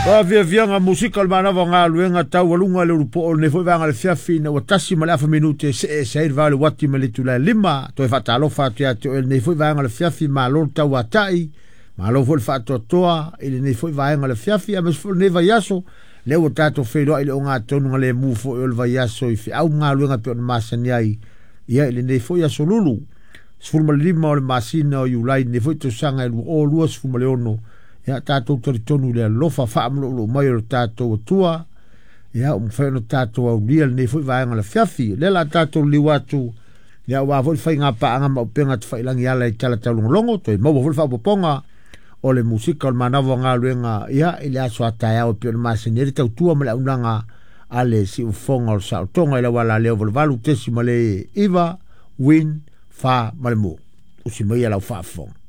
Via nga musika le mana nga luenga tau walunga le urupo o ne foi vanga le fiafi na watasi ma le afa minute se vale wati ma le tula lima to e fatalo fatu ya to ne foi vanga le fiafi ma lo tau atai ma lo foi fatu toa ile ne foi vanga le fiafi a mes foi ne vai aso le o tato fero ile nga tonu le mu foi o vai aso i au nga luenga pe ma saniai ia ile ne foi aso lulu sfulma lima o le masina o yulai ne foi to sanga o lua sfulma le ono ya tato tonu le lofa fa amlo mai o tato tua ya fa no tato o real ne foi vai ngala fiafi le la tato liwatu ya wa vol fa nga pa nga ma penga fa ilang ya la tala talo longo to mo vol fa poponga o le musika o manavo nga luenga ya ile aso ataya o pio masineri tau tua mala unanga ale si ufonga o sa tonga ile wala le vol valu tesima le iva win fa malmo o si mai ala fa fong